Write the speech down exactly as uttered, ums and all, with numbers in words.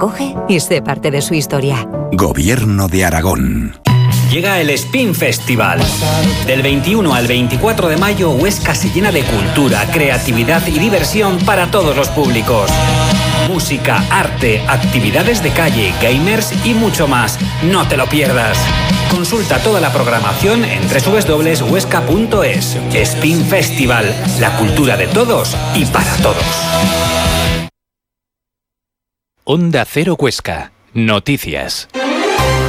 acoge y sé parte de su historia. Gobierno de Aragón. Llega el Spin Festival. Del veintiuno al veinticuatro de mayo, Huesca se llena de cultura, creatividad y diversión para todos los públicos. Música, arte, actividades de calle, gamers y mucho más. No te lo pierdas. Consulta toda la programación en doble u doble u doble u punto huesca punto es. Spin Festival, la cultura de todos y para todos. Onda Cero Huesca. Noticias.